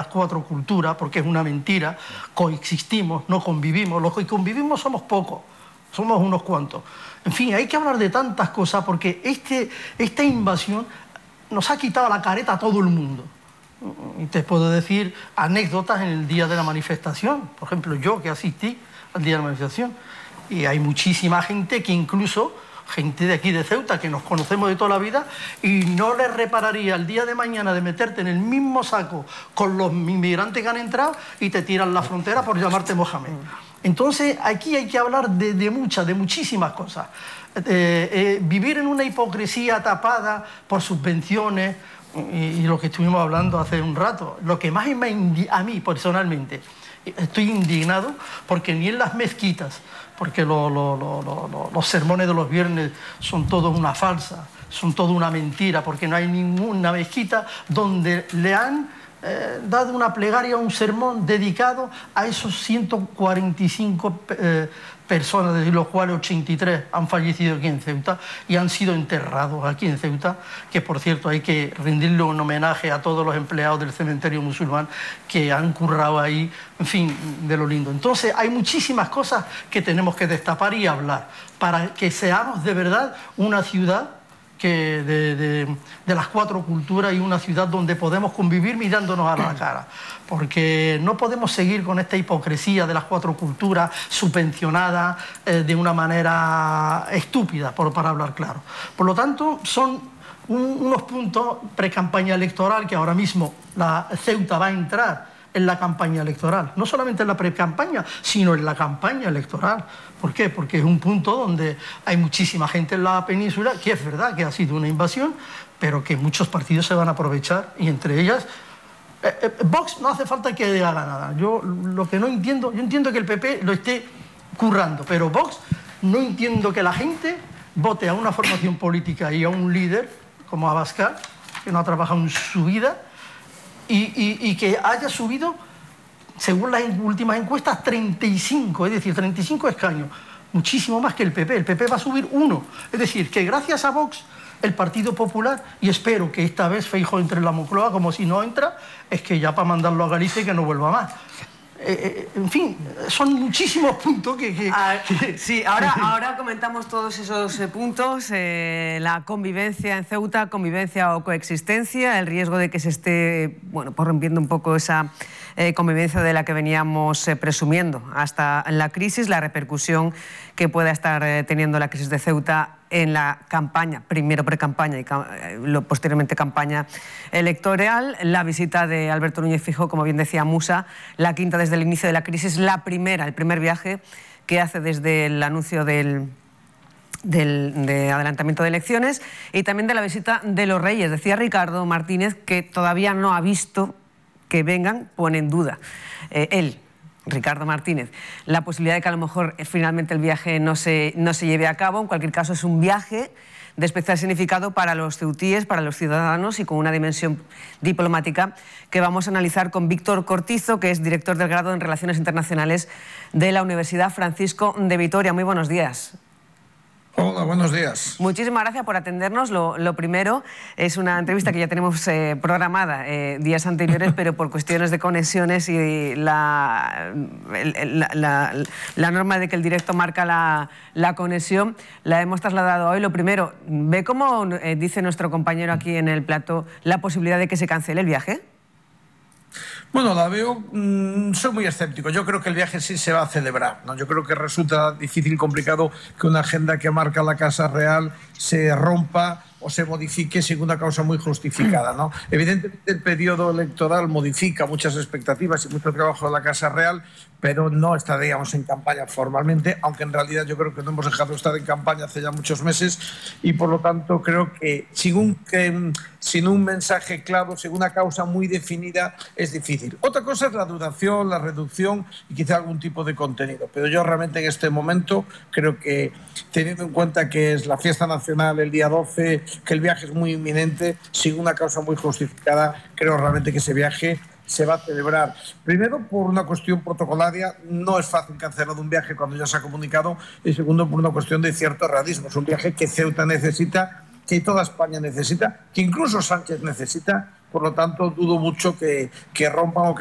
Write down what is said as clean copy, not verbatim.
cuatro culturas, porque es una mentira, coexistimos, no convivimos, los que convivimos somos pocos, somos unos cuantos. En fin, hay que hablar de tantas cosas porque esta invasión nos ha quitado la careta a todo el mundo. Y te puedo decir anécdotas en el día de la manifestación. Por ejemplo, yo que asistí al día de la manifestación. Y hay muchísima gente que incluso, gente de aquí de Ceuta, que nos conocemos de toda la vida, y no les repararía el día de mañana de meterte en el mismo saco con los inmigrantes que han entrado y te tiran la frontera por llamarte Mohamed. Entonces, aquí hay que hablar de muchísimas cosas. Vivir en una hipocresía tapada por subvenciones, y lo que estuvimos hablando hace un rato, lo que más a mí personalmente estoy indignado, porque ni en las mezquitas, porque los sermones de los viernes son todos una farsa, son todo una mentira, porque no hay ninguna mezquita donde le han dado una plegaria, un sermón dedicado a esos 145 personas, de los cuales 83 han fallecido aquí en Ceuta y han sido enterrados aquí en Ceuta, que por cierto hay que rendirle un homenaje a todos los empleados del cementerio musulmán que han currado ahí, en fin, de lo lindo. Entonces hay muchísimas cosas que tenemos que destapar y hablar para que seamos de verdad una ciudad de las cuatro culturas y una ciudad donde podemos convivir mirándonos a la cara, porque no podemos seguir con esta hipocresía de las cuatro culturas subvencionada de una manera estúpida, para hablar claro. Por lo tanto, son unos puntos pre-campaña electoral que ahora mismo la Ceuta va a entrar en la campaña electoral, no solamente en la pre-campaña, sino en la campaña electoral. ¿Por qué? Porque es un punto donde hay muchísima gente en la península, que es verdad que ha sido una invasión, pero que muchos partidos se van a aprovechar, y entre ellas Vox no hace falta que haga nada. Yo lo que no entiendo, yo entiendo que el PP lo esté currando, pero Vox no entiendo que la gente vote a una formación política y a un líder como Abascal, que no ha trabajado en su vida, y que haya subido, según las últimas encuestas, 35, es decir, 35 escaños, muchísimo más que el PP. El PP va a subir 1. Es decir, que gracias a Vox, el Partido Popular, y espero que esta vez Feijóo entre en la Moncloa, como si no entra, es que ya para mandarlo a Galicia y que no vuelva más. En fin, son muchísimos puntos que... Sí, ahora comentamos todos esos puntos, la convivencia en Ceuta, convivencia o coexistencia, el riesgo de que se esté, bueno, pues rompiendo un poco esa convivencia de la que veníamos presumiendo hasta la crisis, la repercusión que pueda estar teniendo la crisis de Ceuta en la campaña, primero pre-campaña y posteriormente campaña electoral. La visita de Alberto Núñez Feijóo, como bien decía Musa, la quinta desde el inicio de la crisis, el primer viaje que hace desde el anuncio de adelantamiento de elecciones, y también de la visita de los Reyes. Decía Ricardo Martínez que todavía no ha visto que vengan, pone en duda Ricardo Martínez, la posibilidad de que a lo mejor finalmente el viaje no se lleve a cabo. En cualquier caso, es un viaje de especial significado para los ceutíes, para los ciudadanos, y con una dimensión diplomática que vamos a analizar con Víctor Cortizo, que es director del grado en Relaciones Internacionales de la Universidad Francisco de Vitoria. Muy buenos días. Hola, buenos días. Muchísimas gracias por atendernos. Lo primero, es una entrevista que ya tenemos programada días anteriores, pero por cuestiones de conexiones y la norma de que el directo marca la conexión, la hemos trasladado hoy. Lo primero, ¿ve cómo dice nuestro compañero aquí en el plató la posibilidad de que se cancele el viaje? Bueno, la veo, soy muy escéptico. Yo creo que el viaje sí se va a celebrar, ¿no? Yo creo que resulta difícil, complicado que una agenda que marca la Casa Real se rompa o se modifique sin una causa muy justificada, ¿no? Evidentemente el periodo electoral modifica muchas expectativas y mucho trabajo de la Casa Real, pero no estaríamos en campaña formalmente, aunque en realidad yo creo que no hemos dejado de estar en campaña hace ya muchos meses, y por lo tanto creo que sin un mensaje claro, sin una causa muy definida, es difícil. Otra cosa es la duración, la reducción y quizá algún tipo de contenido, pero yo realmente en este momento creo que, teniendo en cuenta que es la fiesta nacional el día 12, que el viaje es muy inminente, sin una causa muy justificada, creo realmente que ese viaje se va a celebrar. Primero, por una cuestión protocolaria, no es fácil cancelar un viaje cuando ya se ha comunicado, y segundo, por una cuestión de cierto realismo. Es un viaje que Ceuta necesita, que toda España necesita, que incluso Sánchez necesita, por lo tanto dudo mucho que rompan o que